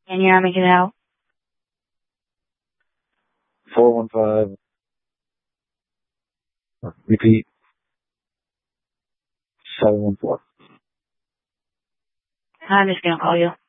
And you're not making it out? 415. Repeat. 714. I'm just gonna call you.